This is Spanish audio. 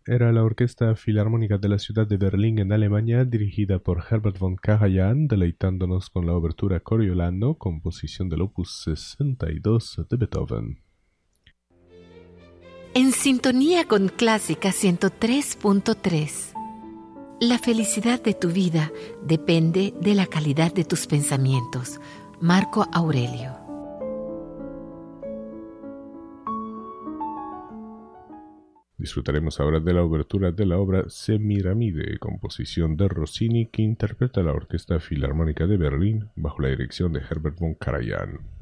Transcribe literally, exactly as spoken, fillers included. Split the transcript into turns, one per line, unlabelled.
Era la Orquesta Filarmónica de la ciudad de Berlín en Alemania, dirigida por Herbert von Karajan, deleitándonos con la obertura Coriolano, composición del opus sesenta y dos de Beethoven.
En sintonía con Clásica ciento tres punto tres. La felicidad de tu vida depende de la calidad de tus pensamientos. Marco Aurelio.
Disfrutaremos ahora de la obertura de la obra Semiramide, composición de Rossini, que interpreta la Orquesta Filarmónica de Berlín bajo la dirección de Herbert von Karajan.